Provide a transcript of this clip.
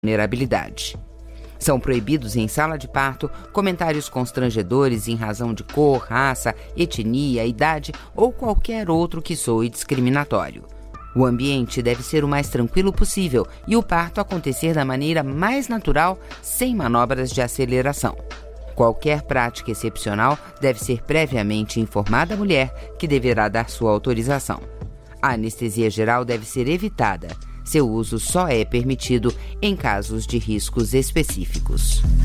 vulnerabilidade. São proibidos em sala de parto comentários constrangedores em razão de cor, raça, etnia, idade ou qualquer outro que soe discriminatório. O ambiente deve ser o mais tranquilo possível e o parto acontecer da maneira mais natural, sem manobras de aceleração. Qualquer prática excepcional deve ser previamente informada à mulher, que deverá dar sua autorização. A anestesia geral deve ser evitada. Seu uso só é permitido em casos de riscos específicos.